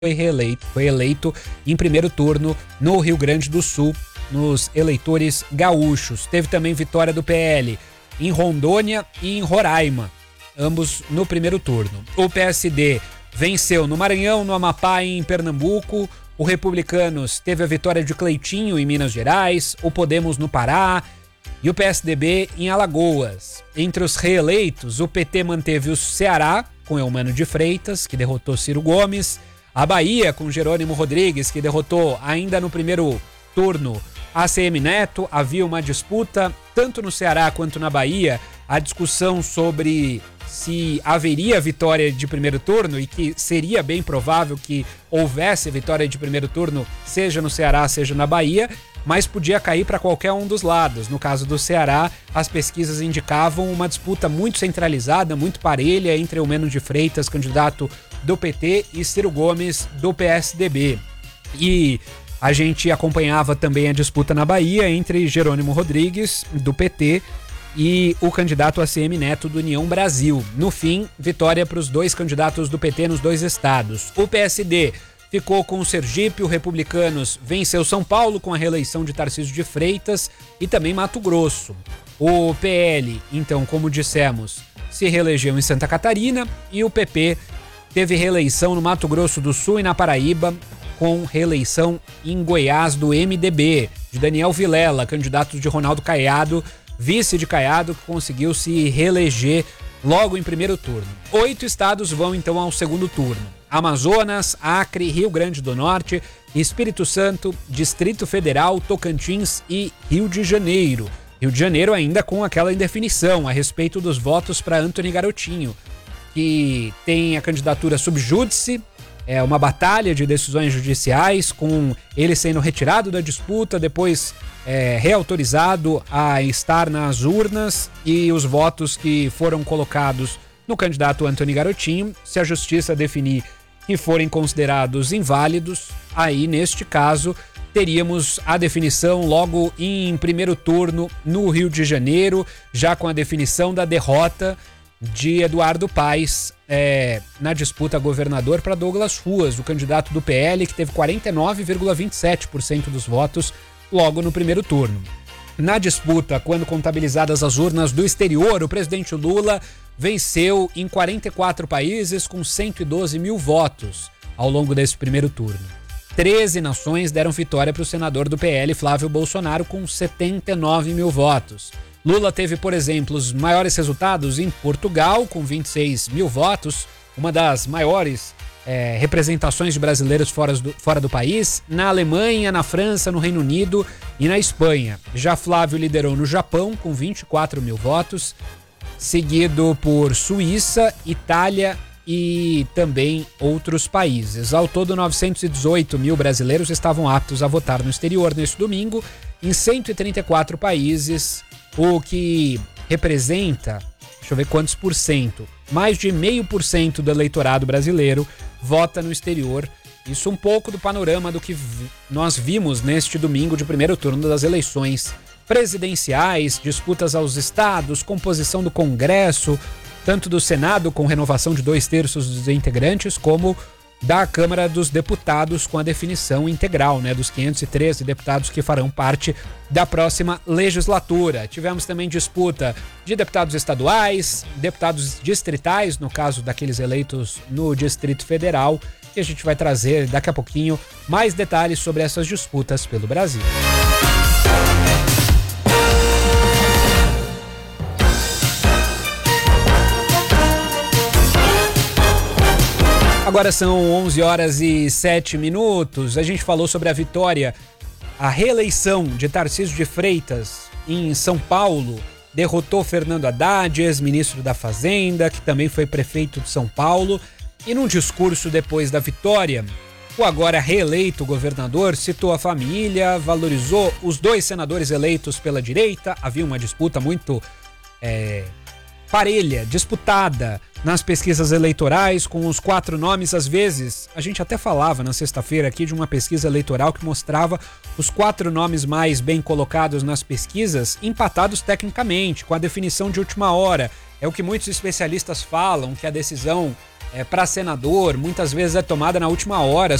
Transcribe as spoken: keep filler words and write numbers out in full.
foi reeleito, foi eleito em primeiro turno no Rio Grande do Sul, nos eleitores gaúchos. Teve também vitória do P L em Rondônia e em Roraima, ambos no primeiro turno. O P S D venceu no Maranhão, no Amapá e em Pernambuco. O Republicanos teve a vitória de Cleitinho em Minas Gerais, o Podemos no Pará e o P S D B em Alagoas. Entre os reeleitos, o P T manteve o Ceará, com Eumano de Freitas, que derrotou Ciro Gomes, a Bahia, com Jerônimo Rodrigues, que derrotou ainda no primeiro turno A C M Neto. Havia uma disputa, tanto no Ceará quanto na Bahia, a discussão sobre se haveria vitória de primeiro turno e que seria bem provável que houvesse vitória de primeiro turno, seja no Ceará, seja na Bahia, mas podia cair para qualquer um dos lados. No caso do Ceará, as pesquisas indicavam uma disputa muito centralizada, muito parelha entre Eumano de Freitas, candidato do P T, e Ciro Gomes, do P S D B. E a gente acompanhava também a disputa na Bahia entre Jerônimo Rodrigues, do P T, e o candidato A C M Neto, do União Brasil. No fim, vitória para os dois candidatos do P T nos dois estados. O P S D ficou com o Sergipe, o Republicanos venceu São Paulo com a reeleição de Tarcísio de Freitas e também Mato Grosso. O P L, então, como dissemos, se reelegeu em Santa Catarina e o P P teve reeleição no Mato Grosso do Sul e na Paraíba, com reeleição em Goiás do M D B, de Daniel Vilela, candidato de Ronaldo Caiado, vice de Caiado, que conseguiu se reeleger logo em primeiro turno. Oito estados vão então ao segundo turno: Amazonas, Acre, Rio Grande do Norte, Espírito Santo, Distrito Federal, Tocantins e Rio de Janeiro. Rio de Janeiro ainda com aquela indefinição a respeito dos votos para Antony Garotinho, que tem a candidatura sub júdice. É uma batalha de decisões judiciais, com ele sendo retirado da disputa, depois é, reautorizado a estar nas urnas, e os votos que foram colocados no candidato Antony Garotinho, se a justiça definir que forem considerados inválidos, aí neste caso teríamos a definição logo em primeiro turno no Rio de Janeiro, já com a definição da derrota de Eduardo Paes é, na disputa a governador para Douglas Ruas, o candidato do P L, que teve quarenta e nove vírgula vinte e sete por cento dos votos logo no primeiro turno. Na disputa, quando contabilizadas as urnas do exterior, o presidente Lula venceu em quarenta e quatro países com cento e doze mil votos ao longo desse primeiro turno. treze nações deram vitória para o senador do P L, Flávio Bolsonaro, com setenta e nove mil votos. Lula teve, por exemplo, os maiores resultados em Portugal, com vinte e seis mil votos, uma das maiores é, representações de brasileiros fora do, fora do país, na Alemanha, na França, no Reino Unido e na Espanha. Já Flávio liderou no Japão, com vinte e quatro mil votos, seguido por Suíça, Itália e também outros países. Ao todo, novecentos e dezoito mil brasileiros estavam aptos a votar no exterior neste domingo, em cento e trinta e quatro países, o que representa, deixa eu ver quantos por cento, mais de meio por cento do eleitorado brasileiro vota no exterior. Isso um pouco do panorama do que nós vimos neste domingo de primeiro turno das eleições presidenciais, disputas aos estados, composição do Congresso, tanto do Senado com renovação de dois terços dos integrantes, como da Câmara dos Deputados com a definição integral, né, dos quinhentos e treze deputados que farão parte da próxima legislatura. Tivemos também disputa de deputados estaduais, deputados distritais, no caso daqueles eleitos no Distrito Federal, e a gente vai trazer daqui a pouquinho mais detalhes sobre essas disputas pelo Brasil. Agora são onze horas e sete minutos. A gente falou sobre a vitória, a reeleição de Tarcísio de Freitas em São Paulo. Derrotou Fernando Haddad, ex-ministro da Fazenda, que também foi prefeito de São Paulo. E num discurso depois da vitória, o agora reeleito governador citou a família, valorizou os dois senadores eleitos pela direita. Havia uma disputa muito é, parelha, disputada nas pesquisas eleitorais, com os quatro nomes. Às vezes, a gente até falava na sexta-feira aqui de uma pesquisa eleitoral que mostrava os quatro nomes mais bem colocados nas pesquisas, empatados tecnicamente, com a definição de última hora. É o que muitos especialistas falam, que a decisão é, para senador, muitas vezes é tomada na última hora.